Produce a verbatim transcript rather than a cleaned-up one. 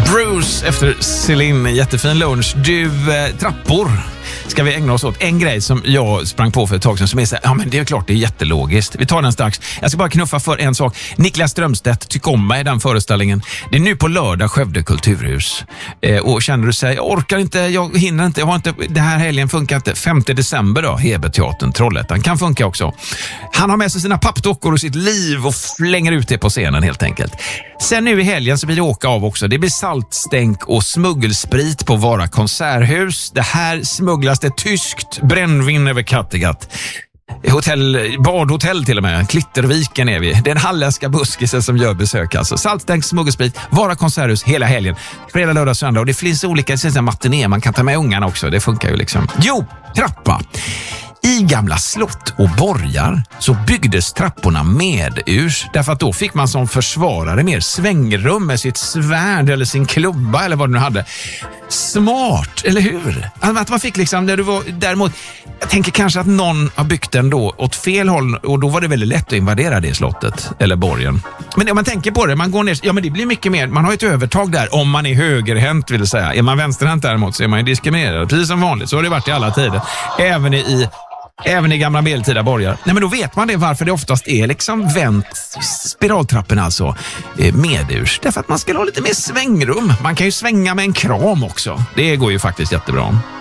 Bruce efter Celine, jättefin lunch. Du, eh, trappor ska vi ägna oss åt. En grej som jag sprang på för ett tag sedan som är så här, ja men det är klart det är jättelogiskt. Vi tar den strax. Jag ska bara knuffa för en sak. Niklas Strömstedt, tyck om mig i den föreställningen. Det är nu på lördag, Skövde kulturhus. Eh, och känner du sig, jag orkar inte, jag hinner inte, jag har inte, det här helgen funkar inte. femte december då, Heberteatern, Trollhättan kan funka också. Han har med sig sina pappdockor och sitt liv och flänger ut det på scenen helt enkelt. Sen nu i helgen så blir det åka av också. Det blir saltstänk och smuggelsprit på Vara konserthus. Det här smugglas det tyskt brännvin över Kattegatt. Hotell, badhotell till och med. Klitterviken är vi. Det är en halländska buskisen som gör besök alltså. Saltstänk, smuggelsprit, Vara konserthus hela helgen. Fredag, lördag, söndag. Och det finns olika matiné. Man kan ta med ungarna också. Det funkar ju liksom. Jo, trappa. I gamla slott och borgar så byggdes trapporna medurs därför att då fick man som försvarare mer svängrum med sitt svärd eller sin klubba eller vad du nu hade. Smart, eller hur? Att man fick liksom, när du var, däremot, jag tänker kanske att någon har byggt den då åt fel håll och då var det väldigt lätt att invadera det slottet eller borgen. Men om man tänker på det, man går ner, ja men det blir mycket mer, man har ett övertag där om man är högerhänt vill säga. Är man vänsterhänt däremot så är man ju diskriminerad, precis som vanligt, så har det varit i alla tider. Även i Även i gamla medeltida borgar. Nej men då vet man det varför det oftast är liksom vänt spiraltrappen alltså eh, medurs. Därför att man ska ha lite mer svängrum. Man kan ju svänga med en kram också. Det går ju faktiskt jättebra.